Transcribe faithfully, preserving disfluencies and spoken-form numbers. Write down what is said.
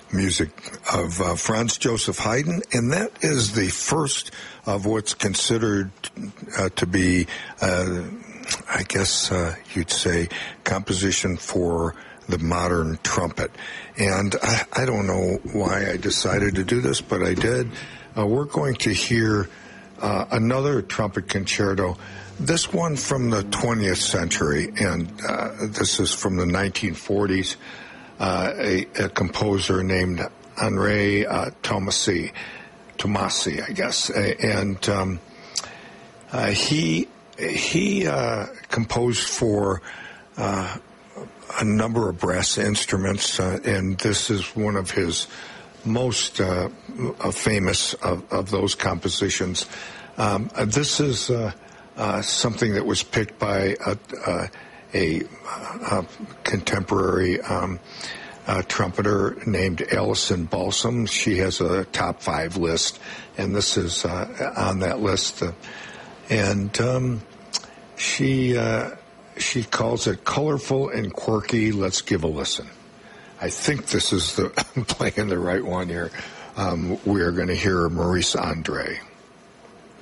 music of uh, Franz Joseph Haydn, and that is the first of what's considered uh, to be, uh, I guess uh, you'd say, composition for the modern trumpet. And I, I don't know why I decided to do this, but I did. Uh, we're going to hear uh, another trumpet concerto, this one from the twentieth century, and uh, this is from the nineteen forties. Uh, a, a composer named Henri uh, Tomasi, Tomasi, I guess, and um, uh, he he uh, composed for uh, a number of brass instruments, uh, and this is one of his most uh, famous of, of those compositions. Um, this is uh, uh, something that was picked by a, a, a, a contemporary um, uh, trumpeter named Alison Balsam. She has a top five list, and this is uh, on that list. Uh, and um, she uh, she calls it colorful and quirky. Let's give a listen. I think this is the I'm playing the right one here. Um, we are going to hear Maurice Andre.